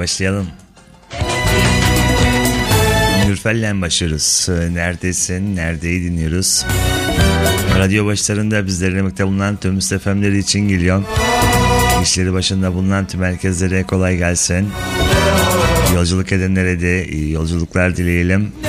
başlayalım. Nurfel'le başlıyoruz. Neredesin, neredeyi dinliyoruz. Radyo başlarında bizlerle birlikte bulunan tüm müstefemleri için geliyor. İşleri başında bulunan tüm herkeslere kolay gelsin. Yolculuk edenlere de iyi yolculuklar dileyelim.